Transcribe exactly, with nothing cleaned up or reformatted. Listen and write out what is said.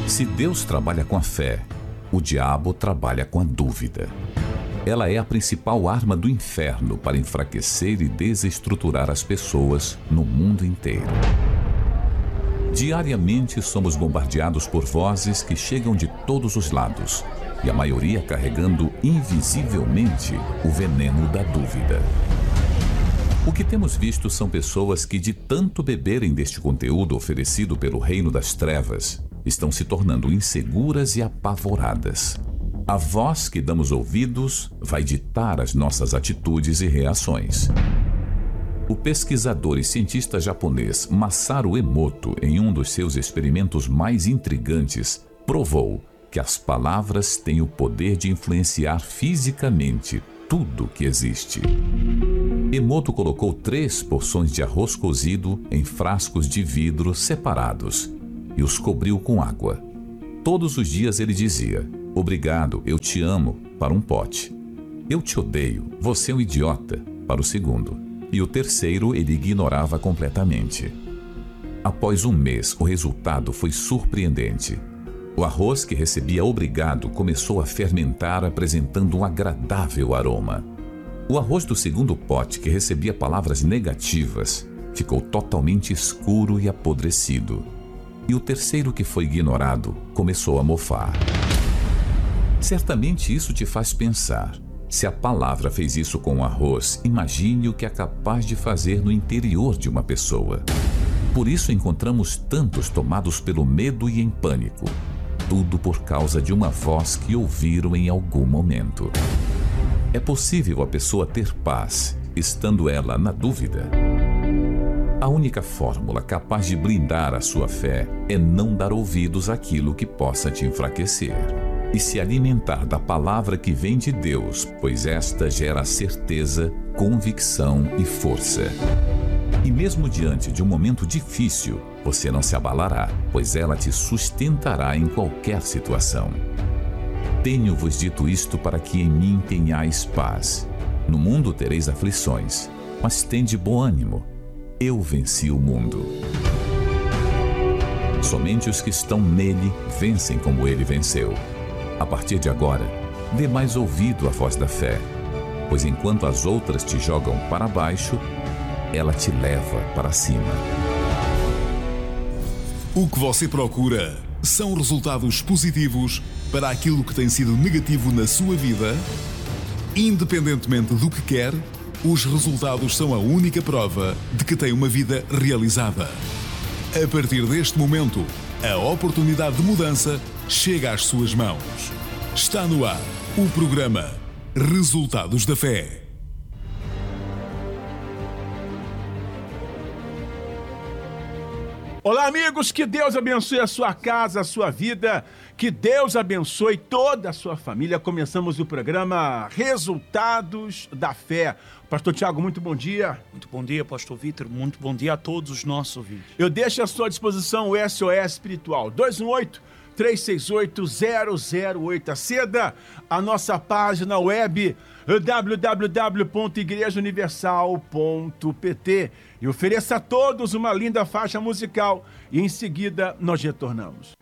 Se Deus trabalha com a fé, o diabo trabalha com a dúvida. Ela é a principal arma do inferno para enfraquecer e desestruturar as pessoas no mundo inteiro. Diariamente somos bombardeados por vozes que chegam de todos os lados, e a maioria carregando invisivelmente o veneno da dúvida. O que temos visto são pessoas que, de tanto beberem deste conteúdo oferecido pelo reino das trevas, estão se tornando inseguras e apavoradas. A voz que damos ouvidos vai ditar as nossas atitudes e reações. O pesquisador e cientista japonês Masaru Emoto, em um dos seus experimentos mais intrigantes, provou que as palavras têm o poder de influenciar fisicamente tudo que existe. Emoto colocou três porções de arroz cozido em frascos de vidro separados e os cobriu com água. Todos os dias ele dizia: "Obrigado, eu te amo", para um pote. "Eu te odeio, você é um idiota", para o segundo. E o terceiro ele ignorava completamente. Após um mês, o resultado foi surpreendente. O arroz que recebia "obrigado" começou a fermentar, apresentando um agradável aroma. O arroz do segundo pote, que recebia palavras negativas, ficou totalmente escuro e apodrecido. E o terceiro, que foi ignorado, começou a mofar. Certamente isso te faz pensar. Se a palavra fez isso com o arroz, imagine o que é capaz de fazer no interior de uma pessoa. Por isso encontramos tantos tomados pelo medo e em pânico. Tudo por causa de uma voz que ouviram em algum momento. É possível a pessoa ter paz, estando ela na dúvida? A única fórmula capaz de blindar a sua fé é não dar ouvidos àquilo que possa te enfraquecer e se alimentar da palavra que vem de Deus, pois esta gera certeza, convicção e força. E mesmo diante de um momento difícil, você não se abalará, pois ela te sustentará em qualquer situação. Tenho-vos dito isto para que em mim tenhais paz. No mundo tereis aflições, mas tende bom ânimo. Eu venci o mundo. Somente os que estão nele vencem como ele venceu. A partir de agora, dê mais ouvido à voz da fé, pois enquanto as outras te jogam para baixo, ela te leva para cima. O que você procura são resultados positivos para aquilo que tem sido negativo na sua vida? Independentemente do que quer, os resultados são a única prova de que tem uma vida realizada. A partir deste momento, a oportunidade de mudança chega às suas mãos. Está no ar o programa Resultados da Fé. Olá, amigos, que Deus abençoe a sua casa, a sua vida, que Deus abençoe toda a sua família. Começamos o programa Resultados da Fé. Pastor Tiago, muito bom dia. Muito bom dia, Pastor Vitor. Muito bom dia a todos os nossos ouvintes. Eu deixo à sua disposição o S O S Espiritual, dois um oito, três seis oito, zero zero oito. Aceda a nossa página web w w w ponto igreja universal ponto p t e ofereça a todos uma linda faixa musical e em seguida nós retornamos.